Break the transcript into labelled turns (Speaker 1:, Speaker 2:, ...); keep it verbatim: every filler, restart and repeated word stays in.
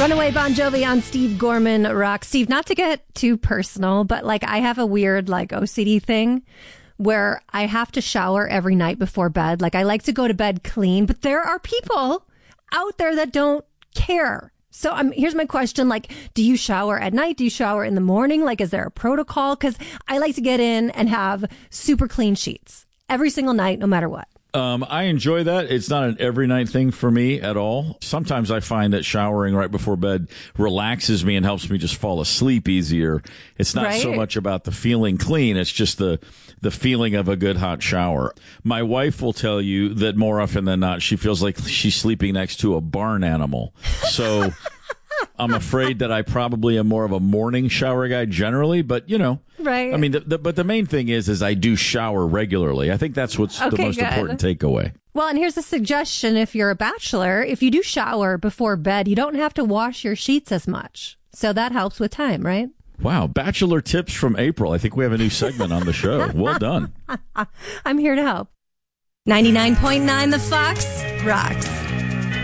Speaker 1: Runaway Bon Jovi on Steve Gorman Rock. Steve, not to get too personal, but like I have a weird like O C D thing where I have to shower every night before bed. Like I like to go to bed clean, but there are people out there that don't care. So um, here's my question. Like, do you shower at night? Do you shower in the morning? Like, is there a protocol? Because I like to get in and have super clean sheets every single night, no matter what.
Speaker 2: Um, I enjoy that. It's not an every night thing for me at all. Sometimes I find that showering right before bed relaxes me and helps me just fall asleep easier. It's not
Speaker 1: Right.
Speaker 2: so much about the feeling clean. It's just the, the feeling of a good hot shower. My wife will tell you that more often than not, she feels like she's sleeping next to a barn animal. So I'm afraid that I probably am more of a morning shower guy generally, but you know,
Speaker 1: Right.
Speaker 2: I mean, the, the, but the main thing is, is I do shower regularly. I think that's what's the
Speaker 1: Okay,
Speaker 2: most
Speaker 1: good.
Speaker 2: important takeaway.
Speaker 1: Well, and here's a suggestion. If you're a bachelor, if you do shower before bed, you don't have to wash your sheets as much. So that helps with time, right?
Speaker 2: Wow. Bachelor tips from April. I think we have a new segment on the show. Well done.
Speaker 1: I'm here to help. ninety-nine point nine The Fox rocks.